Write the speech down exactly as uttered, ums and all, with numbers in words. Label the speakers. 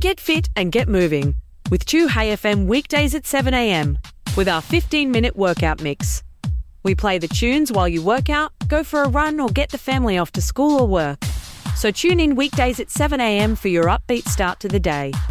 Speaker 1: Get fit and get moving with two Hey F M weekdays at seven a m with our fifteen minute workout mix. We play the tunes while you work out, go for a run or get the family off to school or work. So tune in weekdays at seven a m for your upbeat start to the day.